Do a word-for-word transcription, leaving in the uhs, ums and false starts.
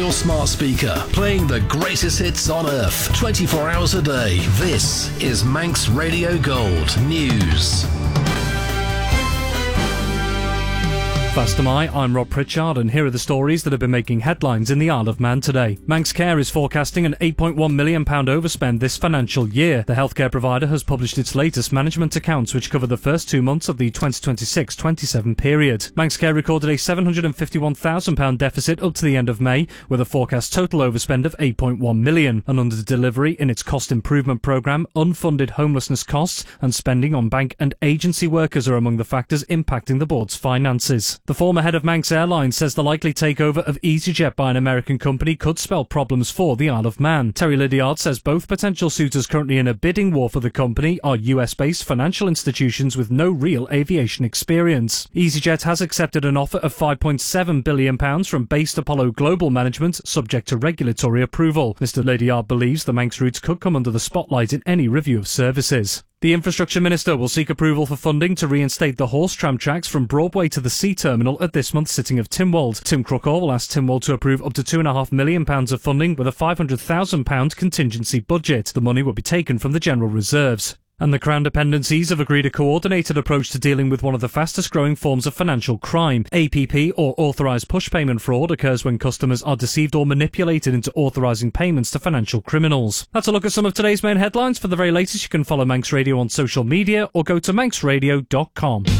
your smart speaker, playing the greatest hits on earth, twenty-four hours a day. This is Manx Radio Gold News. Fast am I, I'm Rob Pritchard, and here are the stories that have been making headlines in the Isle of Man today. Manx Care is forecasting an eight point one million pounds overspend this financial year. The healthcare provider has published its latest management accounts, which cover the first two months of the twenty twenty-six twenty-seven period. Manx Care recorded a seven hundred fifty-one thousand pounds deficit up to the end of May, with a forecast total overspend of eight point one million pounds. An under-delivery in its cost improvement programme, unfunded homelessness costs and spending on bank and agency workers are among the factors impacting the board's finances. The former head of Manx Airlines says the likely takeover of EasyJet by an American company could spell problems for the Isle of Man. Terry Lydiard says both potential suitors currently in a bidding war for the company are U S-based financial institutions with no real aviation experience. EasyJet has accepted an offer of five point seven billion pounds from Based Apollo Global Management, subject to regulatory approval. Mister Lydiard believes the Manx routes could come under the spotlight in any review of services. The Infrastructure Minister will seek approval for funding to reinstate the horse tram tracks from Broadway to the Sea Terminal at this month's sitting of Tynwald. Tim Crookall will ask Tynwald to approve up to two point five million pounds of funding with a five hundred thousand pounds contingency budget. The money will be taken from the general reserves. And the Crown dependencies have agreed a coordinated approach to dealing with one of the fastest growing forms of financial crime. A P P, or authorised push payment fraud, occurs when customers are deceived or manipulated into authorising payments to financial criminals. That's a look at some of today's main headlines. For the very latest, you can follow Manx Radio on social media or go to manx radio dot com.